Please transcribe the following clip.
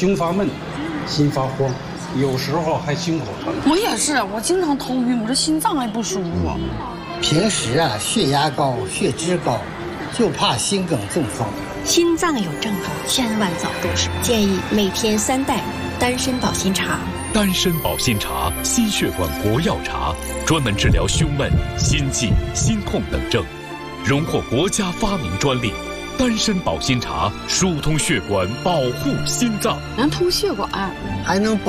胸发闷、心发慌，有时候还心口疼。 我也是，我经常头晕，我这心脏还不舒服。 平时血压高、血脂高，就怕心梗中风。 心脏有症状，千万早入手。建议每天3袋丹参保心茶。 丹参保心茶，心血管国药茶，专门治疗胸闷、心悸、心痛等症，荣获国家发明专利。丹参保心茶疏通血管，保护心脏， 能通血管， 还能保